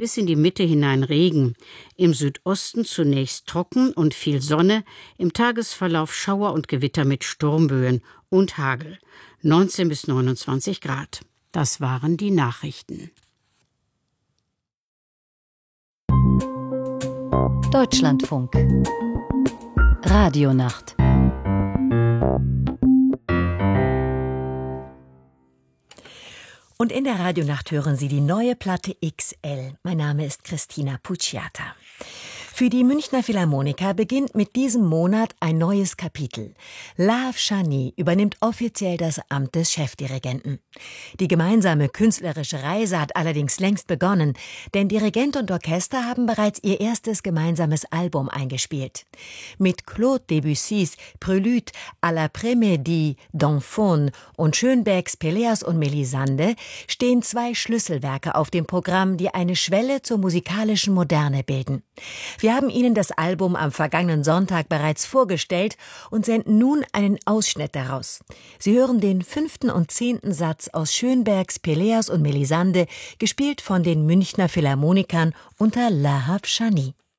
bis in die Mitte hinein Regen. Im Südosten zunächst trocken und viel Sonne, im Tagesverlauf Schauer und Gewitter mit Sturmböen und Hagel. 19 bis 29 Grad. Das waren die Nachrichten. Deutschlandfunk. Radionacht. Und in der Radionacht hören Sie die neue Platte XL. Mein Name ist Christina Pucciata. Für die Münchner Philharmoniker beginnt mit diesem Monat ein neues Kapitel. Lahav Shani übernimmt offiziell das Amt des Chefdirigenten. Die gemeinsame künstlerische Reise hat allerdings längst begonnen, denn Dirigent und Orchester haben bereits ihr erstes gemeinsames Album eingespielt. Mit Claude Debussys Prélude à la Prémédie d'Enfone und Schönbergs Pelléas und Mélisande stehen zwei Schlüsselwerke auf dem Programm, die eine Schwelle zur musikalischen Moderne bilden. Wir haben Ihnen das Album am vergangenen Sonntag bereits vorgestellt und senden nun einen Ausschnitt daraus. Sie hören den 5. und 10. Satz aus Schönbergs Pelléas und Mélisande, gespielt von den Münchner Philharmonikern unter Lahav Shani.